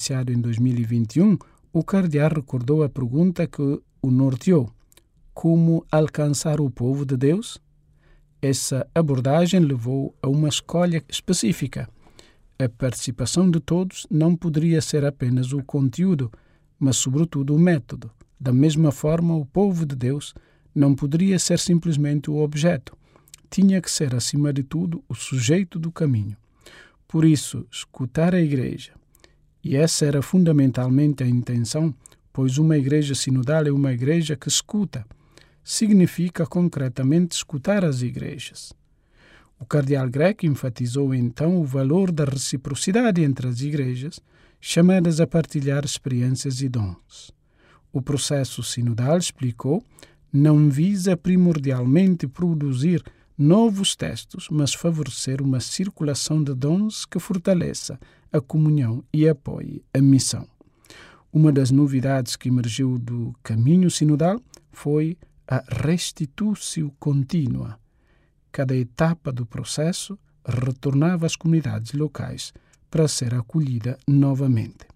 iniciado em 2021, o cardeal recordou a pergunta que o norteou: como alcançar o povo de Deus? Essa abordagem levou a uma escolha específica. A participação de todos não poderia ser apenas o conteúdo, mas sobretudo o método. Da mesma forma, o povo de Deus não poderia ser simplesmente o objeto. Tinha que ser, acima de tudo, o sujeito do caminho. Por isso, escutar a Igreja. E essa era fundamentalmente a intenção, pois uma igreja sinodal é uma igreja que escuta. Significa concretamente escutar as igrejas. O cardeal Grech enfatizou então o valor da reciprocidade entre as igrejas, chamadas a partilhar experiências e dons. O processo sinodal, explicou, não visa primordialmente produzir novos textos, mas favorecer uma circulação de dons que fortaleça a comunhão e apoie a missão. Uma das novidades que emergiu do caminho sinodal foi a restitutio contínua. Cada etapa do processo retornava às comunidades locais para ser acolhida novamente.